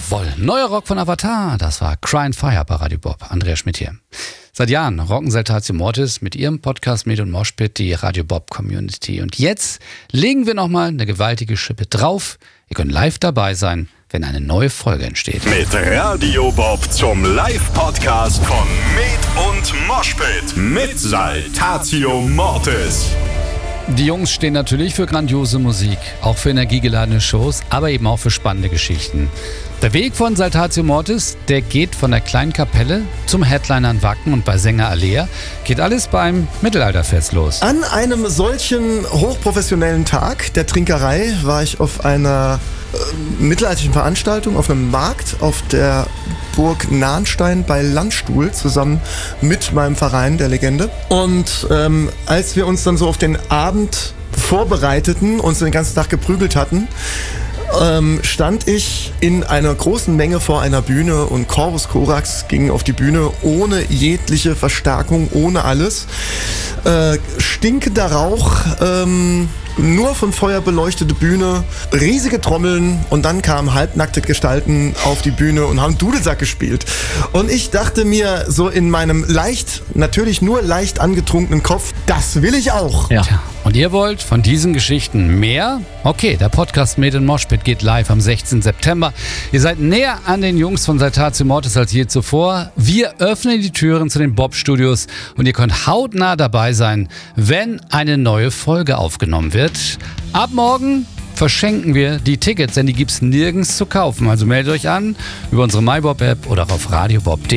Jawohl, neuer Rock von Avatar, das war Cry and Fire bei Radio Bob. Andreas Schmidt hier. Seit Jahren rocken Saltatio Mortis mit ihrem Podcast Med und Moshpit die Radio Bob Community. Und jetzt legen wir nochmal eine gewaltige Schippe drauf. Ihr könnt live dabei sein, wenn eine neue Folge entsteht. Mit Radio Bob zum Live-Podcast von Med und Moshpit mit Saltatio Mortis. Die Jungs stehen natürlich für grandiose Musik, auch für energiegeladene Shows, aber eben auch für spannende Geschichten. Der Weg von Saltatio Mortis, der geht von der kleinen Kapelle zum Headliner in Wacken und bei Sänger Alea geht alles beim Mittelalterfest los. An einem solchen hochprofessionellen Tag der Trinkerei war ich auf einer mittelalterlichen Veranstaltung, auf einem Markt auf der Burg Nahnstein bei Landstuhl zusammen mit meinem Verein, der Legende. Und als wir uns dann so auf den Abend vorbereiteten, uns den ganzen Tag geprügelt hatten, stand ich in einer großen Menge vor einer Bühne und Corvus Corax ging auf die Bühne ohne jegliche Verstärkung, ohne alles. Stinkender Rauch, nur von Feuer beleuchtete Bühne, riesige Trommeln und dann kamen halbnackte Gestalten auf die Bühne und haben Dudelsack gespielt. Und ich dachte mir so in meinem natürlich nur leicht angetrunkenen Kopf, das will ich auch. Ja. Und ihr wollt von diesen Geschichten mehr? Okay, der Podcast Med und Moshpit geht live am 16. September. Ihr seid näher an den Jungs von Saltatio Mortis als je zuvor. Wir öffnen die Türen zu den Bob-Studios und ihr könnt hautnah dabei sein, wenn eine neue Folge aufgenommen wird. Ab morgen verschenken wir die Tickets, denn die gibt's nirgends zu kaufen. Also meldet euch an über unsere MyBob-App oder auf radiobob.de.